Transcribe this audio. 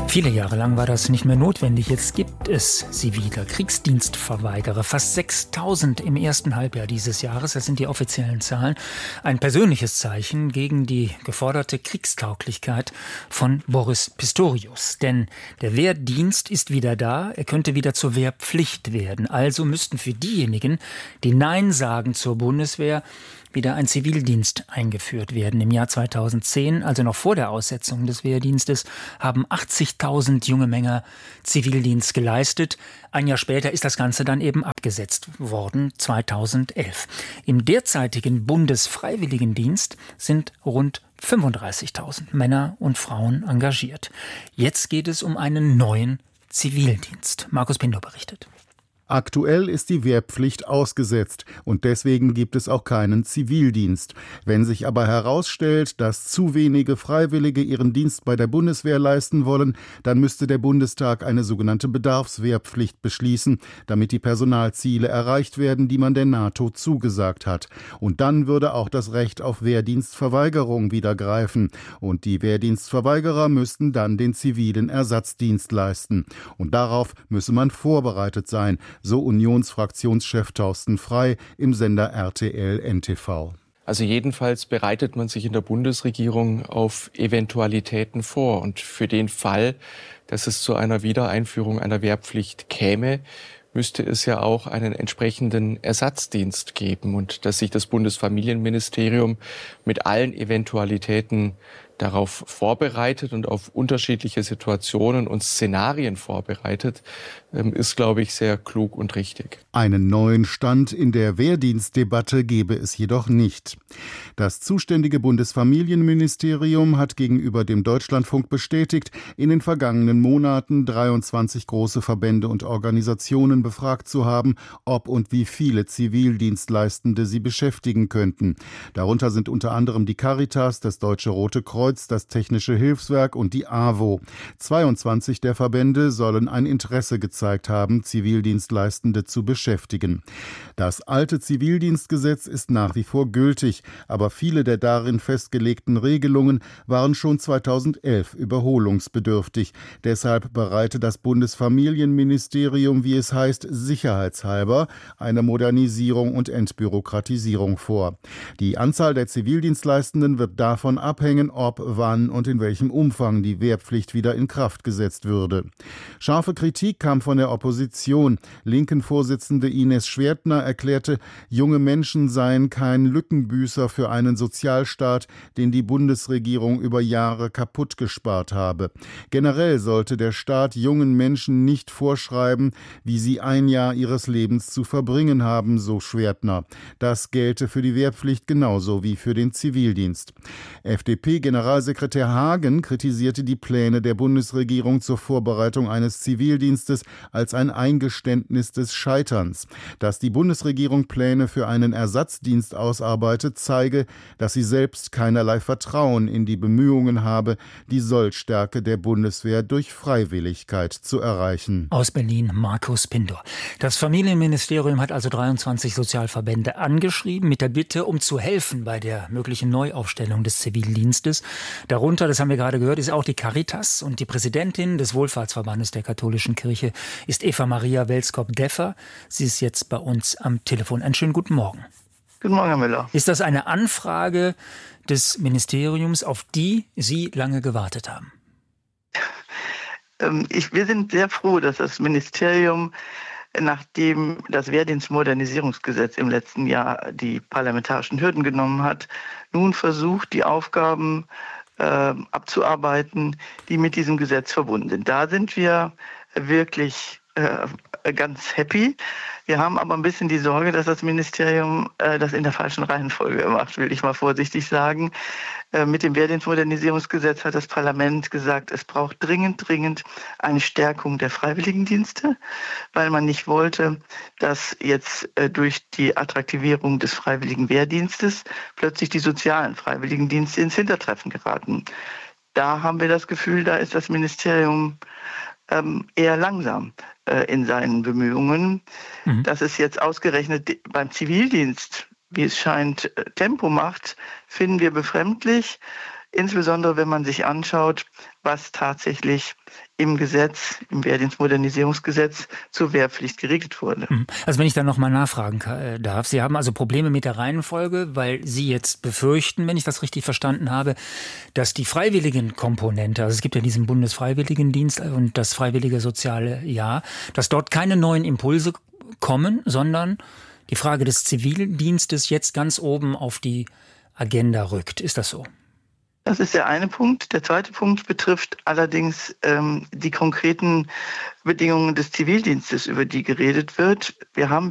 Viele Jahre lang war das nicht mehr notwendig. Jetzt gibt es sie wieder. Kriegsdienstverweigerer. Fast 6.000 im ersten Halbjahr dieses Jahres. Das sind die offiziellen Zahlen. Ein persönliches Zeichen gegen die geforderte Kriegstauglichkeit von Boris Pistorius. Denn der Wehrdienst ist wieder da. Er könnte wieder zur Wehrpflicht werden. Also müssten für diejenigen, die Nein sagen zur Bundeswehr, wieder ein Zivildienst eingeführt werden. Im Jahr 2010, also noch vor der Aussetzung des Wehrdienstes, haben 80.000 junge Männer Zivildienst geleistet. Ein Jahr später ist das Ganze dann eben abgesetzt worden, 2011. Im derzeitigen Bundesfreiwilligendienst sind rund 35.000 Männer und Frauen engagiert. Jetzt geht es um einen neuen Zivildienst. Markus Pindor berichtet. Aktuell ist die Wehrpflicht ausgesetzt und deswegen gibt es auch keinen Zivildienst. Wenn sich aber herausstellt, dass zu wenige Freiwillige ihren Dienst bei der Bundeswehr leisten wollen, dann müsste der Bundestag eine sogenannte Bedarfswehrpflicht beschließen, damit die Personalziele erreicht werden, die man der NATO zugesagt hat. Und dann würde auch das Recht auf Wehrdienstverweigerung wieder greifen. Und die Wehrdienstverweigerer müssten dann den zivilen Ersatzdienst leisten. Und darauf müsse man vorbereitet sein, so Unionsfraktionschef Thorsten Frey im Sender RTL NTV. Also jedenfalls bereitet man sich in der Bundesregierung auf Eventualitäten vor. Und für den Fall, dass es zu einer Wiedereinführung einer Wehrpflicht käme, müsste es ja auch einen entsprechenden Ersatzdienst geben und dass sich das Bundesfamilienministerium mit allen Eventualitäten darauf vorbereitet und auf unterschiedliche Situationen und Szenarien vorbereitet, ist, glaube ich, sehr klug und richtig. Einen neuen Stand in der Wehrdienstdebatte gebe es jedoch nicht. Das zuständige Bundesfamilienministerium hat gegenüber dem Deutschlandfunk bestätigt, in den vergangenen Monaten 23 große Verbände und Organisationen befragt zu haben, ob und wie viele Zivildienstleistende sie beschäftigen könnten. Darunter sind unter anderem die Caritas, das Deutsche Rote Kreuz, das Technische Hilfswerk und die AWO. 22 der Verbände sollen ein Interesse gezeigt haben, Zivildienstleistende zu beschäftigen. Das alte Zivildienstgesetz ist nach wie vor gültig, aber viele der darin festgelegten Regelungen waren schon 2011 überholungsbedürftig. Deshalb bereite das Bundesfamilienministerium, wie es heißt, sicherheitshalber eine Modernisierung und Entbürokratisierung vor. Die Anzahl der Zivildienstleistenden wird davon abhängen, ob, wann und in welchem Umfang die Wehrpflicht wieder in Kraft gesetzt würde. Scharfe Kritik kam von der Opposition. Linken-Vorsitzende Ines Schwertner erklärte, junge Menschen seien kein Lückenbüßer für einen Sozialstaat, den die Bundesregierung über Jahre kaputt gespart habe. Generell sollte der Staat jungen Menschen nicht vorschreiben, wie sie ein Jahr ihres Lebens zu verbringen haben, so Schwertner. Das gelte für die Wehrpflicht genauso wie für den Zivildienst. FDP-Generalsekretär Hagen kritisierte die Pläne der Bundesregierung zur Vorbereitung eines Zivildienstes als ein Eingeständnis des Scheiterns. Dass die Bundesregierung Pläne für einen Ersatzdienst ausarbeitet, zeige, dass sie selbst keinerlei Vertrauen in die Bemühungen habe, die Sollstärke der Bundeswehr durch Freiwilligkeit zu erreichen. Aus Berlin Markus Pindor. Das Familienministerium hat also 23 Sozialverbände angeschrieben mit der Bitte, um zu helfen bei der möglichen Neuaufstellung des Zivildienstes. Darunter, das haben wir gerade gehört, ist auch die Caritas und die Präsidentin des Wohlfahrtsverbandes der katholischen Kirche ist Eva Maria Welskop-Deffer. Sie ist jetzt bei uns am Telefon. Einen schönen guten Morgen. Guten Morgen, Herr Müller. Ist das eine Anfrage des Ministeriums, auf die Sie lange gewartet haben? Wir sind sehr froh, dass das Ministerium, nachdem das Wehrdienstmodernisierungsgesetz im letzten Jahr die parlamentarischen Hürden genommen hat, nun versucht, die Aufgaben abzuarbeiten, die mit diesem Gesetz verbunden sind. Da sind wir wirklich ganz happy. Wir haben aber ein bisschen die Sorge, dass das Ministerium das in der falschen Reihenfolge macht, will ich mal vorsichtig sagen. Mit dem Wehrdienstmodernisierungsgesetz hat das Parlament gesagt, es braucht dringend eine Stärkung der Freiwilligendienste, weil man nicht wollte, dass jetzt durch die Attraktivierung des freiwilligen Wehrdienstes plötzlich die sozialen Freiwilligendienste ins Hintertreffen geraten. Da haben wir das Gefühl, da ist das Ministerium eher langsam in seinen Bemühungen. Dass es jetzt ausgerechnet beim Zivildienst, wie es scheint, Tempo macht, finden wir befremdlich. insbesondere wenn man sich anschaut, was tatsächlich im Gesetz, im Wehrdienstmodernisierungsgesetz zur Wehrpflicht geregelt wurde. Also wenn ich dann nochmal nachfragen darf, Sie haben also Probleme mit der Reihenfolge, weil Sie jetzt befürchten, wenn ich das richtig verstanden habe, dass die freiwilligen Komponente, also es gibt ja diesen Bundesfreiwilligendienst und das freiwillige soziale Jahr, dass dort keine neuen Impulse kommen, sondern die Frage des Zivildienstes jetzt ganz oben auf die Agenda rückt. Ist das so? Das ist der eine Punkt. Der zweite Punkt betrifft allerdings die konkreten Bedingungen des Zivildienstes, über die geredet wird. Wir haben